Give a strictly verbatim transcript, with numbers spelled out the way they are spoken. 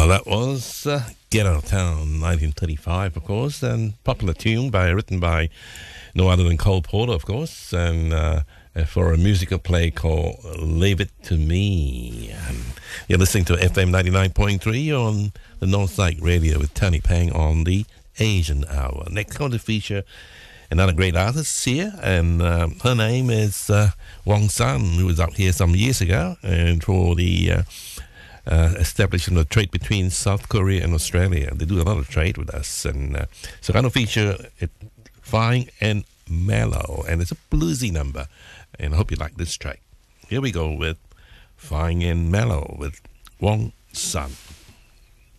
Well, that was uh, Get Out of Town, nineteen thirty-five, of course, and popular tune by written by no other than Cole Porter, of course, and uh, for a musical play called Leave It to Me. And you're listening to F M ninety-nine point three on the Northside Radio with Tony Pang on the Asian Hour. Next, going to feature another great artist here, and uh, her name is uh, Wong Sun, who was out here some years ago, and for the uh, uh, establishment of trade between South Korea and Australia. They do a lot of trade with us, and uh, so I'm going to feature it, Fine and Mellow, and it's a bluesy number, and I hope you like this track. Here we go with Fine and Mellow with Wong Sun.